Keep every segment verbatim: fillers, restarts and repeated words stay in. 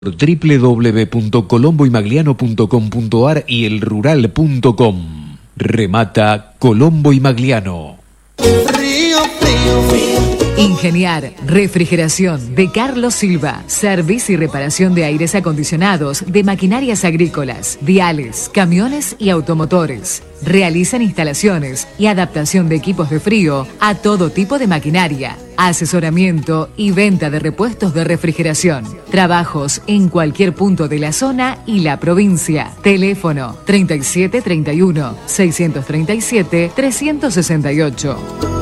doble u doble u doble u punto colombo y magliano punto com punto a r y el rural punto com. Remata Colombo y Magliano. Frío, frío, frío. Ingeniar, refrigeración de Carlos Silva. Servicio y reparación de aires acondicionados, de maquinarias agrícolas, viales, camiones y automotores. Realizan instalaciones y adaptación de equipos de frío a todo tipo de maquinaria. Asesoramiento y venta de repuestos de refrigeración. Trabajos en cualquier punto de la zona y la provincia. Teléfono treinta y siete treinta y uno, seiscientos treinta y siete, trescientos sesenta y ocho.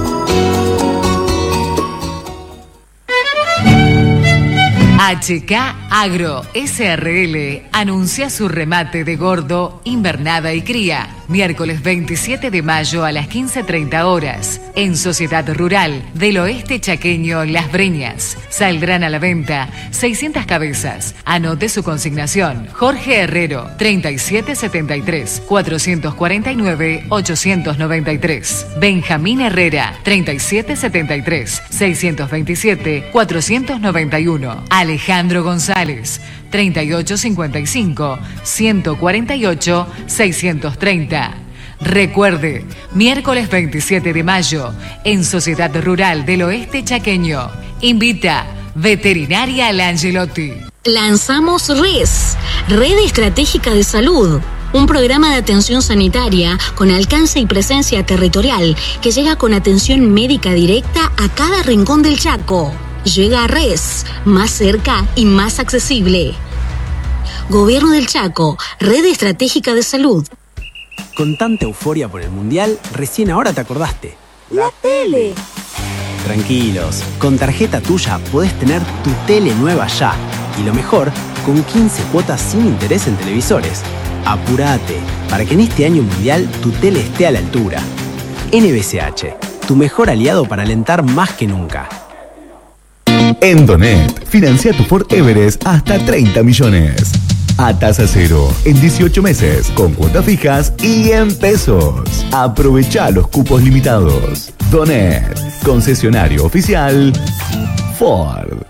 H K Agro S R L anuncia su remate de gordo, invernada y cría. Miércoles veintisiete de mayo a las quince treinta horas. En Sociedad Rural del Oeste Chaqueño Las Breñas. Saldrán a la venta seiscientas cabezas. Anote su consignación. Jorge Herrero, treinta y siete setenta y tres, cuatrocientos cuarenta y nueve, ochocientos noventa y tres. Benjamín Herrera, treinta y siete setenta y tres, seiscientos veintisiete, cuatrocientos noventa y uno. Alejandro González, treinta y ocho cincuenta y cinco, ciento cuarenta y ocho, seiscientos treinta. Recuerde, miércoles veintisiete de mayo, en Sociedad Rural del Oeste Chaqueño. Invita Veterinaria Langelotti. Lanzamos R E S, Red Estratégica de Salud. Un programa de atención sanitaria con alcance y presencia territorial que llega con atención médica directa a cada rincón del Chaco. Llega a R E S, más cerca y más accesible. Gobierno del Chaco, Red Estratégica de Salud. Con tanta euforia por el Mundial, recién ahora te acordaste. ¡La tele! Tranquilos, con tarjeta tuya podés tener tu tele nueva ya. Y lo mejor, con quince cuotas sin interés en televisores. Apurate, para que en este año mundial tu tele esté a la altura. N B C H, tu mejor aliado para alentar más que nunca. En Donet, financia tu Ford Everest hasta treinta millones. A tasa cero, en dieciocho meses, con cuotas fijas y en pesos. Aprovecha los cupos limitados. Donet, concesionario oficial Ford.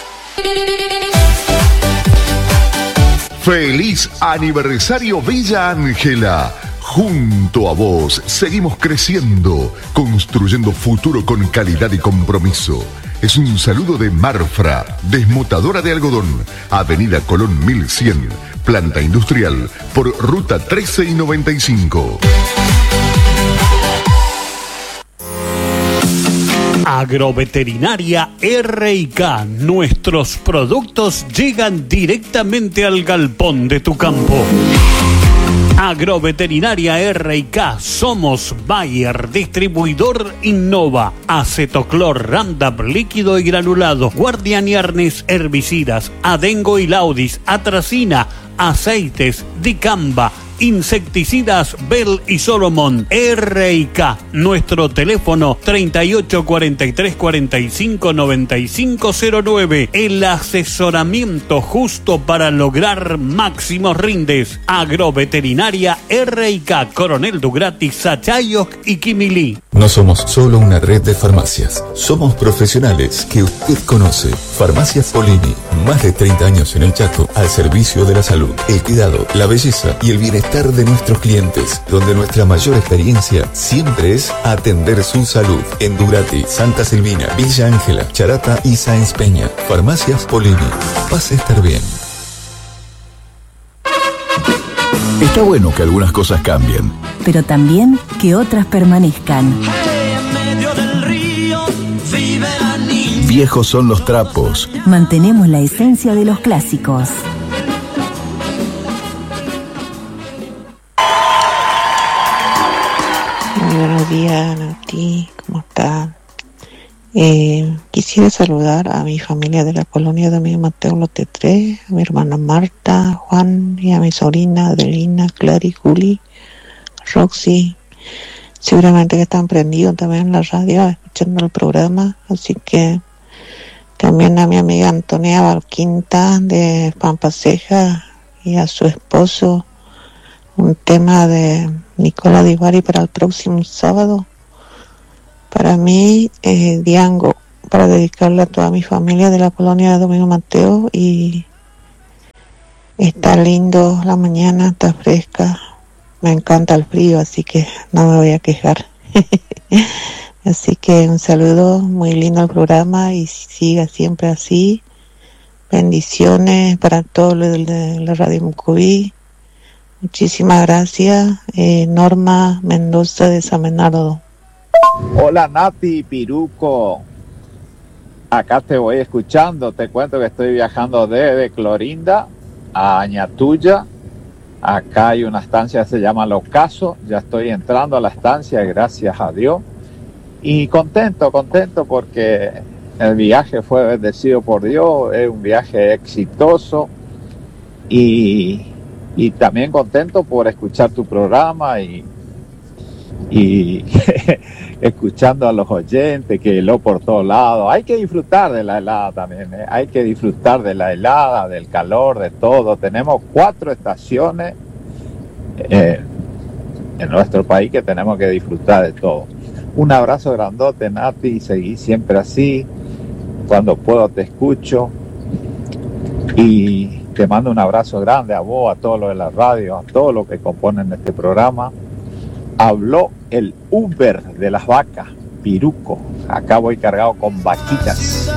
¡Feliz aniversario Villa Ángela! Junto a vos seguimos creciendo, construyendo futuro con calidad y compromiso. Es un saludo de Marfra, desmotadora de algodón, Avenida Colón mil cien, planta industrial, por ruta trece y noventa y cinco. Agroveterinaria R y K. Nuestros productos llegan directamente al galpón de tu campo. Agroveterinaria R y K. Somos Bayer, distribuidor Innova, Acetoclor, Roundup, líquido y granulado, Guardianiarnes, herbicidas, Adengo y Laudis, Atracina, aceites, Dicamba, insecticidas Bell y Solomon. R y K. Nuestro teléfono treinta y ocho cuarenta y tres cuarenta y cinco noventa y cinco cero nueve. El asesoramiento justo para lograr máximos rindes. Agroveterinaria R y K. Coronel Dugrati, Sachayos y Quimilí. No somos solo una red de farmacias. Somos profesionales que usted conoce. Farmacias Polini. Más de treinta años en el Chaco al servicio de la salud, el cuidado, la belleza y el bienestar de nuestros clientes, donde nuestra mayor experiencia siempre es atender su salud. En Dugrati, Santa Silvina, Villa Ángela, Charata y Sáenz Peña. Farmacias Polini. Pase a estar bien. Está bueno que algunas cosas cambien, pero también que otras permanezcan. Viejos son los trapos. Mantenemos la esencia de los clásicos. Buenos días, Nati, ¿cómo están? Eh, quisiera saludar a mi familia de la colonia de Domingo Mateo Lote tres, a mi hermana Marta, Juan y a mi sobrina Adelina, Clary, Juli, Roxy. Seguramente que están prendidos también en la radio escuchando el programa, así que también a mi amiga Antonia Valquinta de Pampaseja y a su esposo, un tema de Nicola Di Bari para el próximo sábado. Para mí, eh, Diango, para dedicarle a toda mi familia de la colonia de Domingo Mateo y Está lindo la mañana, está fresca. Me encanta el frío, así que no me voy a quejar. Así que un saludo, muy lindo el programa y siga siempre así. Bendiciones para todos los de la Radio Mucubí. Muchísimas gracias. Eh, Norma Mendoza de San Bernardo. Hola Nati Piruco, acá te voy escuchando. Te cuento que estoy viajando desde Clorinda a Añatuya. Acá hay una estancia que se llama Los Casos. Ya estoy entrando a la estancia, gracias a Dios. Y contento, contento porque el viaje fue bendecido por Dios. Es un viaje exitoso. Y, y también contento por escuchar tu programa y, y escuchando a los oyentes que heló por todos lados. Hay que disfrutar de la helada también, ¿eh? Hay que disfrutar de la helada, del calor, de todo. Tenemos cuatro estaciones eh, en nuestro país que tenemos que disfrutar de todo. Un abrazo grandote, Nati, y seguí siempre así. Cuando puedo te escucho y te mando un abrazo grande a vos, a todos los de la radio, a todos los que componen este programa. Habló el Uber de las vacas, Piruco. Acá voy cargado con vaquitas.